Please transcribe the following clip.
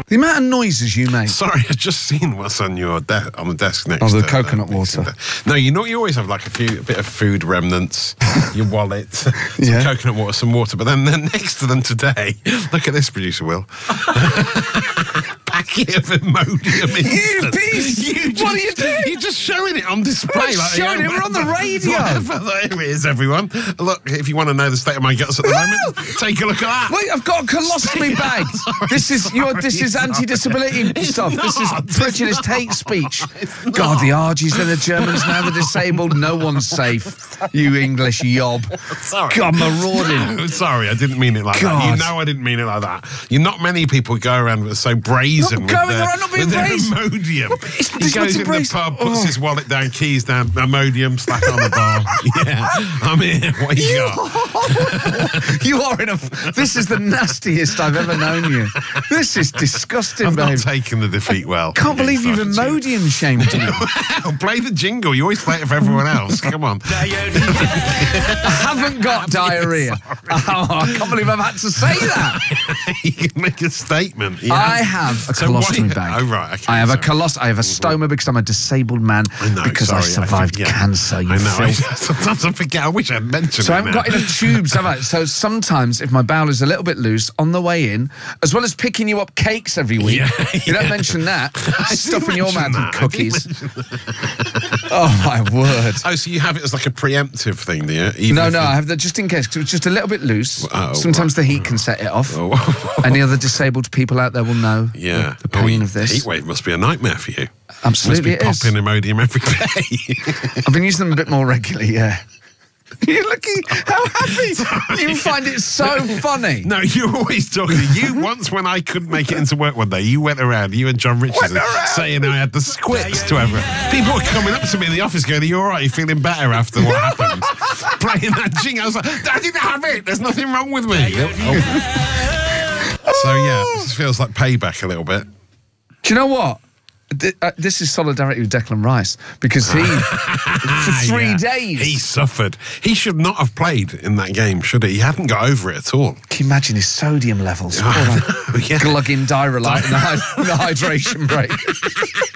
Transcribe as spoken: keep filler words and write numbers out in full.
The amount of noises you make. Sorry, I've just seen what's on your de- on the desk next. Oh, the to coconut the water. No, you know, you always have like a few, a bit of food remnants, your wallet, some Yeah. coconut water, some water. But then, then next to them today, look at this, producer Will. Packet of Imodium Instant. beast! You just, What are you doing? You're just showing it on display. I'm like, showing it, we're on the radio. Whatever, there it is, everyone. Look, if you want to know the state of my guts at the moment, take a look at that. Wait, I've got a colostomy bag. Sorry, this is your. This sorry, is sorry. anti-disability It's stuff. not. This is It's prejudice not. hate speech. It's God, not. the R Gs and the Germans now the disabled. No one's safe. You English yob. Sorry. God, marauding. No, sorry, I didn't mean it like that. God. You know I didn't mean it like that. You're not many people go around with so brazen Not going with their, around, not being with their brazen. Imodium. it's- He this goes what's in the brazen. pub, puts Oh. his wallet down, keys down, Imodium, slack on the bar. Yeah, I'm here. What you, got? You are in a. This is the nastiest I've ever known you. This is disgusting, I've babe. not taken the defeat well. Can't believe you've Imodium shamed me. Well, play the jingle. You always play it for everyone else. Come on. I haven't got diarrhea. Oh, I can't believe I've had to say that. You can make a statement. He I has- have a So why- colostomy bag. Oh, right. Okay, I have a sorry. colos. I have a stoma because I'm a disabled man. I know, because sorry, I survived think- yeah. cancer. You I know. I, filth. sometimes I forget. I wish I'd mentioned So it I haven't now. got enough tubes, have I? So sometimes, if my bowel is a little bit loose on the way in, as well as picking you up cakes every week, Yeah, you don't yeah. mention that. I did Stuff in your mention mouth that. with I did cookies. mention Oh my word! Oh, so you have it as like a preemptive thing, do you? Even No, if no, you- I have that just in case because it's just a little bit loose. Oh, Sometimes right. the heat can set it off. Oh. Any other disabled people out there will know Yeah. the, the pain Oh, of this. Heat wave must be a nightmare for you. Absolutely, Must it be is. popping Imodium every day. I've been using them a bit more regularly, yeah. You're looking how happy. You find it so funny. No, you're always talking. You once, when I couldn't make it into work one day, you went around, you and John Richardson, around. saying I had the squits to everyone. People were coming up to me in the office going, "Are you all right? Are you feeling better after what happened?" Playing that jingle. I was like, "I didn't have it. There's nothing wrong with me." Oh. So, yeah, this feels like payback a little bit. Do you know what? Th- uh, this is solidarity with Declan Rice because he, for three Yeah. days, He suffered. He should not have played in that game, should he? He hadn't got over it at all. can you imagine his sodium levels? I know, yeah. Glugging Dyrolite in the, hy- in the hydration break.